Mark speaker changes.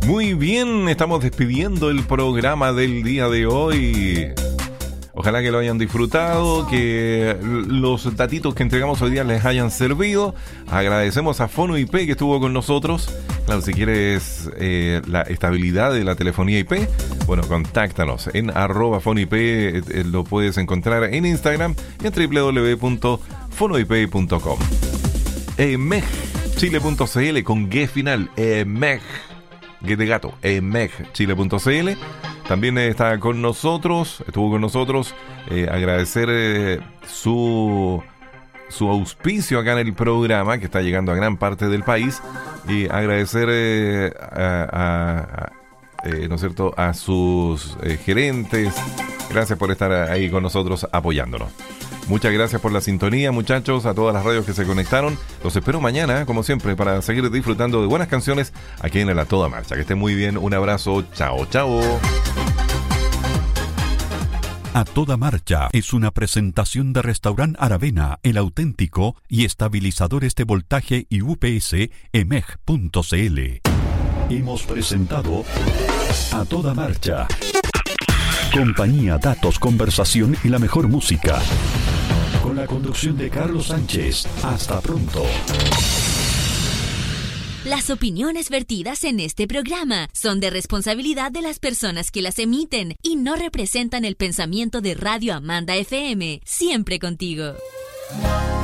Speaker 1: Muy bien, estamos despidiendo el programa del día de hoy. Ojalá que lo hayan disfrutado, que los datitos que entregamos hoy día les hayan servido. Agradecemos a Fono IP que estuvo con nosotros. Claro, si quieres la estabilidad de la telefonía IP, bueno, contáctanos en @fonoip, lo puedes encontrar en Instagram y en www.fonoip.com. megchile.cl con G final, G de gato, megchile.cl. También estuvo con nosotros. Agradecer su auspicio acá en el programa, que está llegando a gran parte del país. Y agradecer ¿no es cierto?, a sus gerentes. Gracias por estar ahí con nosotros apoyándonos. Muchas gracias por la sintonía, muchachos, a todas las radios que se conectaron. Los espero mañana, como siempre, para seguir disfrutando de buenas canciones aquí en A Toda Marcha. Que estén muy bien, un abrazo, chao, chao.
Speaker 2: A Toda Marcha es una presentación de Restaurant Aravena, el auténtico, y estabilizadores de voltaje y UPS emeg.cl. Hemos presentado A Toda Marcha. Compañía, datos, conversación y la mejor música. Con la conducción de Carlos Sánchez. Hasta pronto.
Speaker 3: Las opiniones vertidas en este programa son de responsabilidad de las personas que las emiten y no representan el pensamiento de Radio Amanda FM. Siempre contigo.